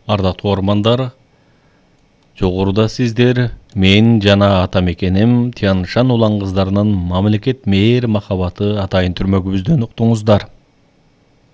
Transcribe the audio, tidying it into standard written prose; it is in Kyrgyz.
Ардактуу ормандар, жогоруда сиздер мен жана атамекеним Тянь Шань улан кыздарынын мамлекет мээр махабаты атайын түрмөгүбүздөн уктуңуздар.